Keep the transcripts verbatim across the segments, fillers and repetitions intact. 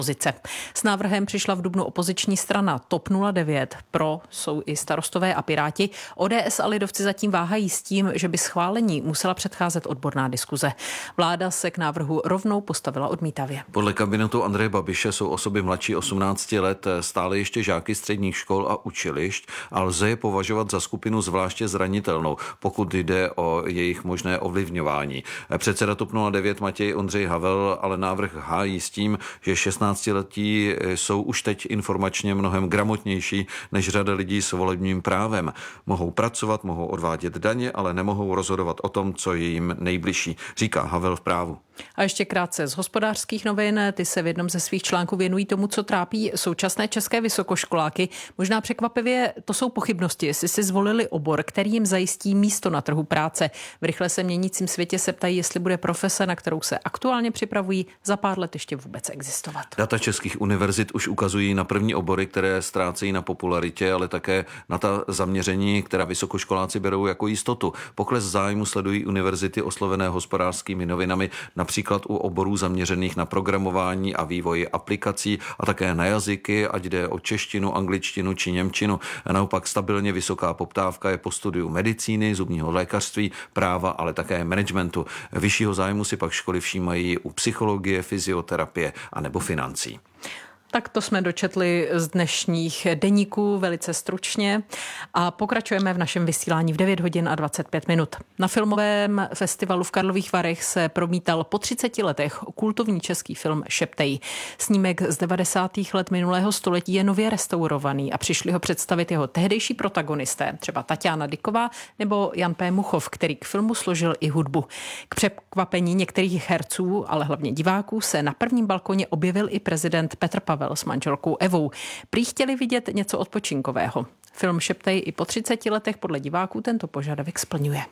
opozice. S návrhem přišla v dubnu opoziční strana T O P nula devět, pro jsou i Starostové a Piráti. O D S a lidovci zatím váhají s tím, že by schválení musela předcházet odborná diskuze. Vláda se k návrhu rovnou postavila odmítavě. Podle kabinetu Andreje Babiše jsou osoby mladší osmnácti let stále ještě žáky středních škol a učilišť a lze je považovat za skupinu zvláště zranitelnou, pokud jde o jejich možné ovlivňování. Předseda T O P nula devět Matěj Ondřej Havel ale návrh hájí s tím, že šestnáctiletí jsou už teď informačně mnohem gramotnější než řada lidí s volebním právem. Mohou pracovat, mohou odvádět daně, ale nemohou rozhodovat o tom, co je jim nejbližší, říká Havel v Právu. A ještě krátce z hospodářských novin. Ty se v jednom ze svých článků věnují tomu, co trápí současné české vysokoškoláky. Možná překvapivě to jsou pochybnosti, jestli si zvolili obor, který jim zajistí místo na trhu práce. V rychle se měnícím světě se ptají, jestli bude profese, na kterou se aktuálně připravují, za pár let ještě vůbec existovat. Data českých univerzit už ukazují na první obory, které ztrácejí na popularitě, ale také na ta zaměření, která vysokoškoláci berou jako jistotu. Pokles zájmu sledují univerzity oslovené hospodářskými novinami, například u oborů zaměřených na programování a vývoj aplikací a také na jazyky, ať jde o češtinu, angličtinu či němčinu. A naopak stabilně vysoká poptávka je po studiu medicíny, zubního lékařství, práva, ale také managementu. Vyššího zájmu si pak školy všímají u psychologie, fyzioterapie a nebo financí. Tak to jsme dočetli z dnešních deníků velice stručně a pokračujeme v našem vysílání v devět hodin a dvacet pět minut. Na filmovém festivalu v Karlových Varech se promítal po třiceti letech kultovní český film Šeptej. Snímek z devadesátých let minulého století je nově restaurovaný a přišli ho představit jeho tehdejší protagonisté, třeba Tatiana Dyková nebo Jan P. Muchov, který k filmu složil i hudbu. K překvapení některých herců, ale hlavně diváků, se na prvním balkoně objevil i prezident Petr Pavel s manželkou Evou. Prý chtěli vidět něco odpočinkového. Film Šeptej i po třiceti letech podle diváků tento požadavek splňuje.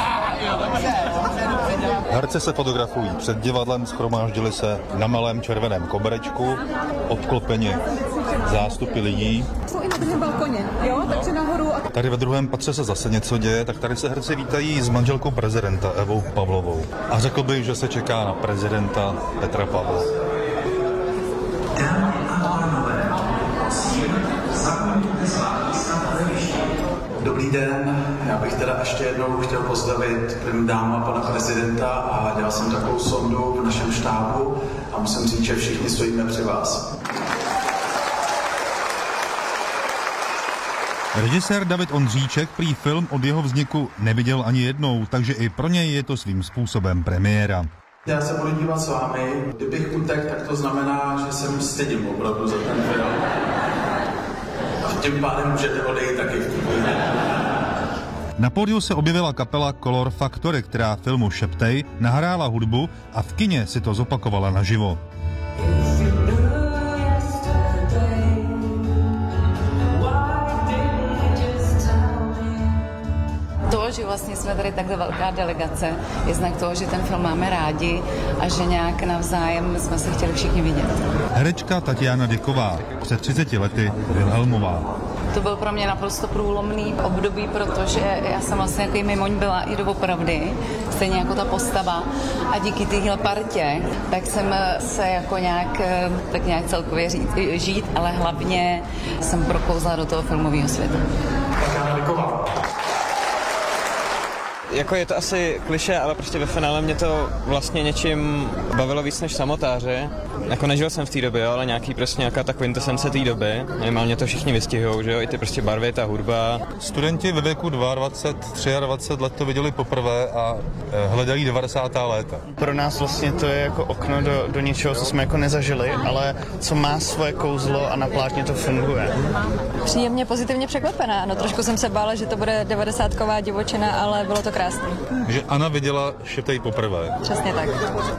Herci se fotografují před divadlem, shromáždili se na malém červeném koberečku, obklopeni zástupy lidí. Jsou i na druhém balkoně, jo, takže nahoru. A... Tady ve druhém patře se zase něco děje, tak tady se herci vítají s manželkou prezidenta Evou Pavlovou. A řekl bych, že se čeká na prezidenta Petra Pavla. Dobrý den, já bych teda ještě jednou chtěl pozdravit první dámu a pana prezidenta a dělal jsem takovou sondu v našem štábu a musím říct, že všichni stojíme při vás. Režisér David Ondříček prý film od jeho vzniku neviděl ani jednou, takže i pro něj je to svým způsobem premiéra. Já se budu dívat s vámi. Kdybych utek, tak to znamená, že se mu stydím opravdu za ten film. A tím pádem můžete odejít taky v tu chvíli. Na pódiu se objevila kapela Color Factory, která filmu Šeptej nahrála hudbu a v kině si to zopakovala naživo. To, že vlastně jsme tady takhle velká delegace, je znak toho, že ten film máme rádi a že nějak navzájem jsme se chtěli všichni vidět. Herečka Tatiana Dyková, před třiceti lety Vilhelmová. To byl pro mě naprosto průlomný období, protože já jsem vlastně jako mimoň byla i doopravdy, stejně jako ta postava. A díky téhle partě, tak jsem se jako nějak, tak nějak celkově žít, žít, ale hlavně jsem prokouzla do toho filmového světa. Tatiana Dyková. Jako je to asi klišé, ale prostě ve finále mě to vlastně něčím bavilo víc než samotáře. Jako nežil jsem v té době, ale nějaký prostě nějaká ta kvintesence té doby. Minimálně to všichni vystihujou, že jo, i ty prostě barvy, ta hudba. Studenti ve věku dvacet dva, dvacet tři let to viděli poprvé a hledají devadesátá léta. Pro nás vlastně to je jako okno do, do něčeho, co jsme jako nezažili, ale co má svoje kouzlo a na plátně to funguje. Příjemně pozitivně překvapená. No trošku jsem se bála, že to bude devadesátková divočina, ale bylo to krásný. Že Anna viděla Šeptej poprvé. Přesně tak.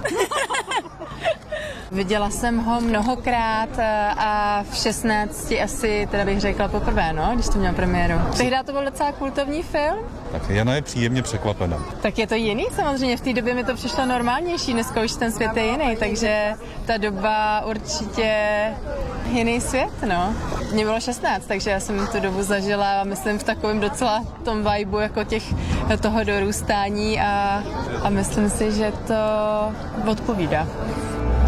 Viděla jsem ho mnohokrát a v šestnácti asi, teda bych řekla poprvé, no, když to měl premiéru. Tehdy to byl docela kultovní film. Tak Jana je příjemně překvapena. Tak je to jiný samozřejmě, v té době mi to přišlo normálnější, dneska už ten svět je jiný, takže ta doba určitě jiný svět, no. Mně bylo šestnáct, takže já jsem tu dobu zažila, myslím, v takovém docela tom vibu, jako těch, toho dorůstání a, a myslím si, že to odpovídá.